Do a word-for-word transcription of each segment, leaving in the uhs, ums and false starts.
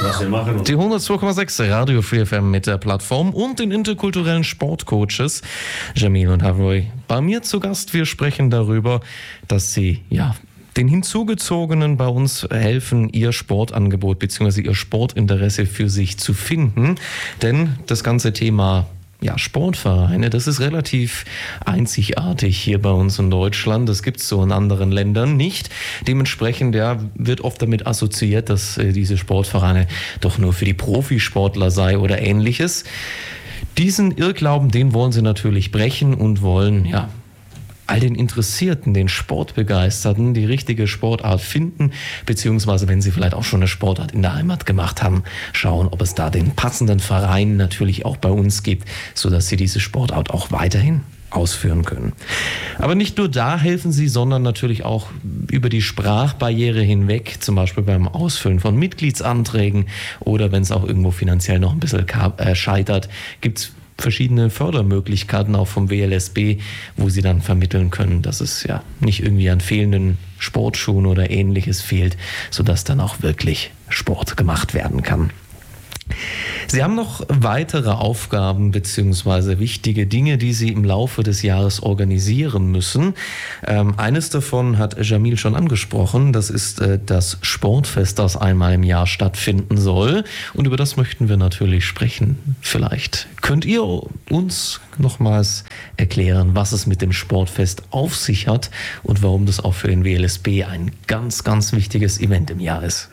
was wir machen. Die hundertzwei Komma sechs Radio Free F M mit der Plattform und den interkulturellen Sportcoaches Jamil und Haroy bei mir zu Gast. Wir sprechen darüber, dass sie ja den Hinzugezogenen bei uns helfen, ihr Sportangebot bzw. ihr Sportinteresse für sich zu finden. Denn das ganze Thema ja, Sportvereine, das ist relativ einzigartig hier bei uns in Deutschland. Das gibt es so in anderen Ländern nicht. Dementsprechend ja, wird oft damit assoziiert, dass äh, diese Sportvereine doch nur für die Profisportler sei oder Ähnliches. Diesen Irrglauben, den wollen sie natürlich brechen und wollen ja all den Interessierten, den Sportbegeisterten die richtige Sportart finden, beziehungsweise wenn sie vielleicht auch schon eine Sportart in der Heimat gemacht haben, schauen, ob es da den passenden Verein natürlich auch bei uns gibt, sodass sie diese Sportart auch weiterhin ausführen können. Aber nicht nur da helfen sie, sondern natürlich auch über die Sprachbarriere hinweg, zum Beispiel beim Ausfüllen von Mitgliedsanträgen oder wenn es auch irgendwo finanziell noch ein bisschen scheitert, gibt es verschiedene Fördermöglichkeiten auch vom W L S B, wo sie dann vermitteln können, dass es ja nicht irgendwie an fehlenden Sportschuhen oder Ähnliches fehlt, sodass dann auch wirklich Sport gemacht werden kann. Sie haben noch weitere Aufgaben bzw. wichtige Dinge, die Sie im Laufe des Jahres organisieren müssen. Ähm, eines davon hat Jamil schon angesprochen, das ist äh, das Sportfest, das einmal im Jahr stattfinden soll. Und über das möchten wir natürlich sprechen. Vielleicht könnt ihr uns nochmals erklären, was es mit dem Sportfest auf sich hat und warum das auch für den W L S B ein ganz, ganz wichtiges Event im Jahr ist.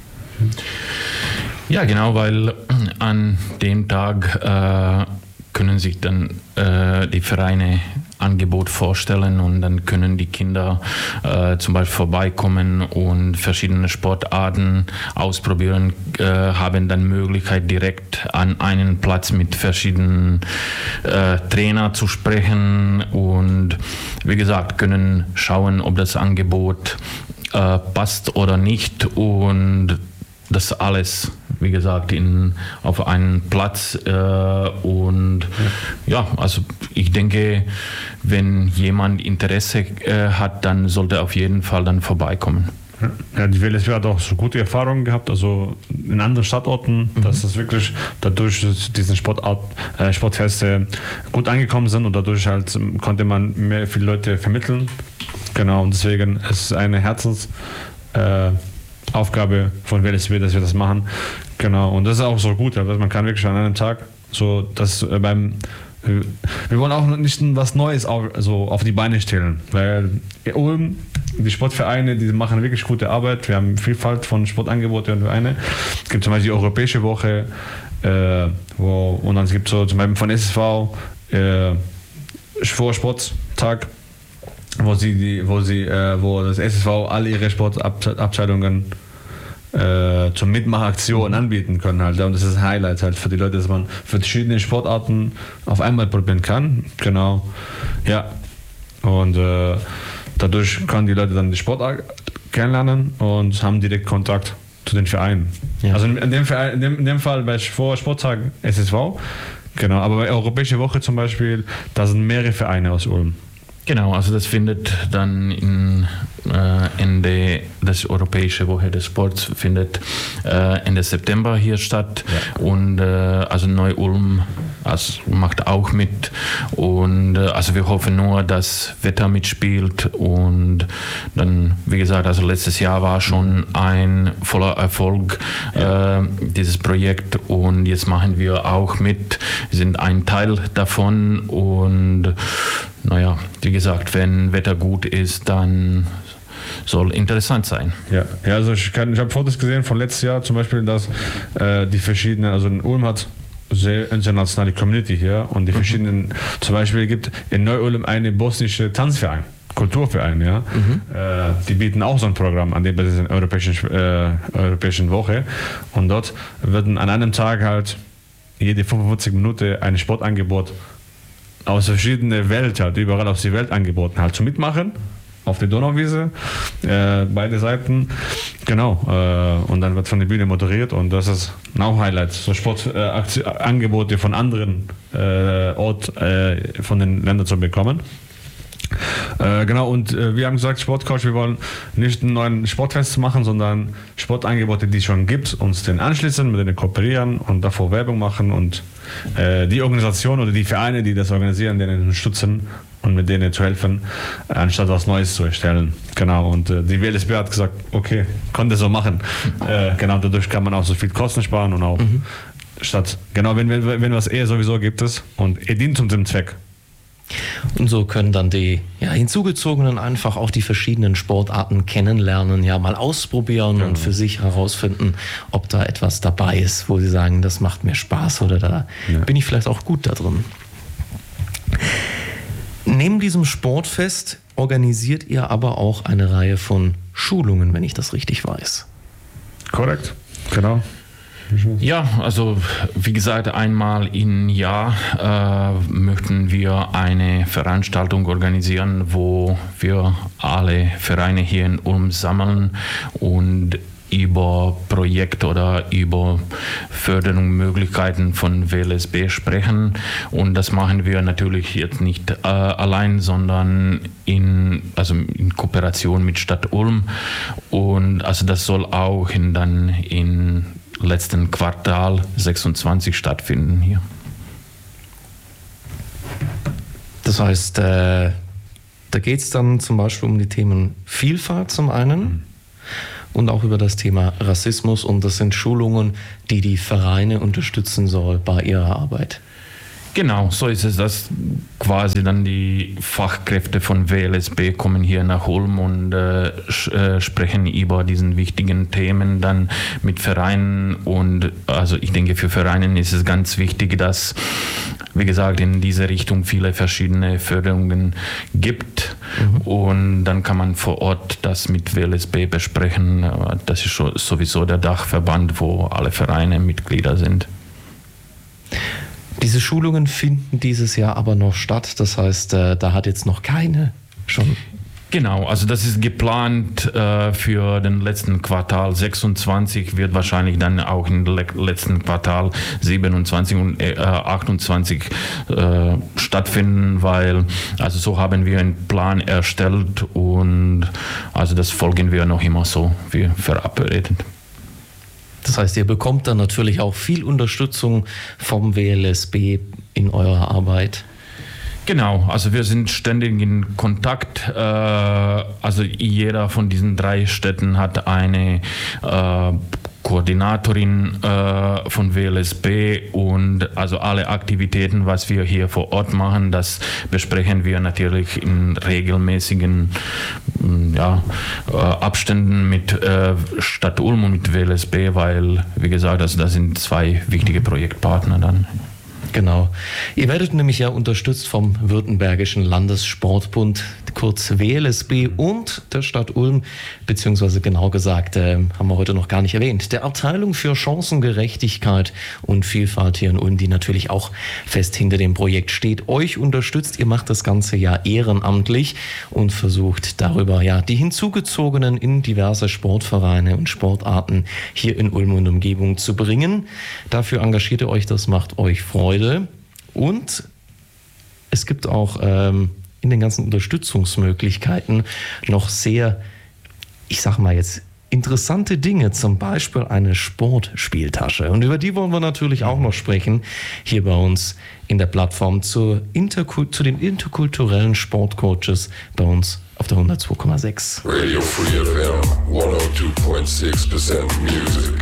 Ja, genau, weil an dem Tag äh, können sich dann äh, die Vereine Angebot vorstellen und dann können die Kinder äh, zum Beispiel vorbeikommen und verschiedene Sportarten ausprobieren, äh, haben dann Möglichkeit direkt an einen Platz mit verschiedenen äh, Trainern zu sprechen und wie gesagt können schauen, ob das Angebot äh, passt oder nicht und das alles, wie gesagt, in, auf einen Platz äh, und ja. ja, also ich denke, wenn jemand Interesse äh, hat, dann sollte er auf jeden Fall dann vorbeikommen. Ja, die W L S B hat auch so gute Erfahrungen gehabt, also in anderen Standorten, mhm. dass das wirklich dadurch diese Sportart, äh, Sportfeste gut angekommen sind und dadurch halt konnte man mehr viele Leute vermitteln. Genau, und deswegen ist es eine Herzens äh, Aufgabe von W L S B, dass wir das machen. Genau, und das ist auch so gut, also man kann wirklich an einem Tag so, dass äh, beim wir wollen auch nicht was Neues auf, also auf die Beine stellen, weil Ulm, die Sportvereine, die machen wirklich gute Arbeit. Wir haben Vielfalt von Sportangeboten und Vereine. Es gibt zum Beispiel die Europäische Woche, äh, wo, und dann gibt es so zum Beispiel von S S V äh, Vorsporttag, wo sie die, wo sie, äh, wo das S S V alle ihre Sportabteilungen äh, zur Mitmachaktion anbieten können halt. Und das ist ein Highlight halt für die Leute, dass man verschiedene Sportarten auf einmal probieren kann. Genau. Ja. Und äh, dadurch können die Leute dann die Sportart kennenlernen und haben direkt Kontakt zu den Vereinen. Ja. Also in dem, Verein, in, dem, in dem Fall bei Sporttag S S V, genau, aber bei Europäische Woche zum Beispiel, da sind mehrere Vereine aus Ulm. Genau, also das findet dann in äh, Ende des Europäische Woche des Sports findet äh, Ende September hier statt ja. und äh, also Neu-Ulm also macht auch mit und äh, also wir hoffen nur, dass Wetter mitspielt und dann wie gesagt, also letztes Jahr war schon ein voller Erfolg ja. äh, dieses Projekt und jetzt machen wir auch mit, wir sind ein Teil davon und naja, wie gesagt, wenn Wetter gut ist, dann soll interessant sein. Ja, ja also ich, ich habe Fotos gesehen von letztes Jahr zum Beispiel, dass äh, die verschiedenen, also in Ulm hat sehr internationale Community hier und die mhm. verschiedenen, zum Beispiel gibt in Neu-Ulm eine bosnische Tanzverein, Kulturverein, ja. Mhm. Äh, die bieten auch so ein Programm an der Europäischen, äh, Europäischen Woche und dort werden an einem Tag halt jede fünfundvierzig Minuten ein Sportangebot aus verschiedenen Welt halt, überall aus der Welt angeboten halt, zum Mitmachen auf der Donauwiese, äh, beide Seiten, genau, äh, und dann wird von der Bühne moderiert und das ist auch Highlight, so Sportangebote äh, von anderen äh, Orten äh, von den Ländern zu bekommen. Äh, genau, und äh, wir haben gesagt, Sportcoach, wir wollen nicht einen neuen Sportfest machen, sondern Sportangebote, die es schon gibt, uns den anschließen, mit denen kooperieren und davor Werbung machen und äh, die Organisation oder die Vereine, die das organisieren, denen unterstützen und mit denen zu helfen, anstatt was Neues zu erstellen. Genau, und äh, die W L S B hat gesagt, okay, konnte so machen. Äh, genau, dadurch kann man auch so viel Kosten sparen und auch mhm. statt, genau, wenn, wenn, wenn was eh sowieso gibt es und er dient zum dem Zweck. Und so können dann die ja, Hinzugezogenen einfach auch die verschiedenen Sportarten kennenlernen, ja mal ausprobieren ja. und für sich herausfinden, ob da etwas dabei ist, wo sie sagen, das macht mir Spaß oder da ja. bin ich vielleicht auch gut da drin. Neben diesem Sportfest organisiert ihr aber auch eine Reihe von Schulungen, wenn ich das richtig weiß. Korrekt, genau. Ja, also wie gesagt, einmal im Jahr äh, möchten wir eine Veranstaltung organisieren, wo wir alle Vereine hier in Ulm sammeln und über Projekte oder über Förderungsmöglichkeiten von W L S B sprechen. Und das machen wir natürlich jetzt nicht äh, allein, sondern in, also in Kooperation mit Stadt Ulm. Und also das soll auch in, dann in letzten Quartal sechsundzwanzig stattfinden hier. Das heißt, äh, da geht es dann zum Beispiel um die Themen Vielfalt zum einen mhm. und auch über das Thema Rassismus, und das sind Schulungen, die die Vereine unterstützen soll bei ihrer Arbeit. Genau, so ist es, dass quasi dann die Fachkräfte von W L S B kommen hier nach Ulm und äh, äh, sprechen über diesen wichtigen Themen dann mit Vereinen. Und also ich denke, für Vereine ist es ganz wichtig, dass, wie gesagt, in diese Richtung viele verschiedene Förderungen gibt. Mhm. Und dann kann man vor Ort das mit W L S B besprechen. Das ist sowieso der Dachverband, wo alle Vereine Mitglieder sind. Diese Schulungen finden dieses Jahr aber noch statt, das heißt, äh, da hat jetzt noch keine schon. Genau, also das ist geplant äh, für den letzten Quartal sechsundzwanzig, wird wahrscheinlich dann auch im le- letzten Quartal siebenundzwanzig und äh, achtundzwanzig äh, stattfinden, weil also so haben wir einen Plan erstellt und also das folgen wir noch immer so wie verabredet. Das heißt, ihr bekommt dann natürlich auch viel Unterstützung vom W L S B in eurer Arbeit. Genau, also wir sind ständig in Kontakt. Äh, also jeder von diesen drei Städten hat eine äh, Koordinatorin äh, von W L S B, und also alle Aktivitäten, was wir hier vor Ort machen, das besprechen wir natürlich in regelmäßigen ja, äh, Abständen mit äh, Stadt Ulm und mit W L S B, weil, wie gesagt, also das sind zwei wichtige Projektpartner dann. Genau. Ihr werdet nämlich ja unterstützt vom Württembergischen Landessportbund, kurz W L S B, und der Stadt Ulm, beziehungsweise genau gesagt, äh, haben wir heute noch gar nicht erwähnt, der Abteilung für Chancengerechtigkeit und Vielfalt hier in Ulm, die natürlich auch fest hinter dem Projekt steht, euch unterstützt. Ihr macht das Ganze ja ehrenamtlich und versucht darüber ja die Hinzugezogenen in diverse Sportvereine und Sportarten hier in Ulm und Umgebung zu bringen. Dafür engagiert ihr euch, das macht euch Freude. Und es gibt auch ähm, in den ganzen Unterstützungsmöglichkeiten noch sehr, ich sag mal jetzt, interessante Dinge, zum Beispiel eine Sportspieltasche. Und über die wollen wir natürlich auch noch sprechen, hier bei uns in der Plattform zu, Interku- zu den interkulturellen Sportcoaches bei uns auf der hundertzwei Komma sechs. Radio Free F M, hundertzwei Komma sechs Prozent Music.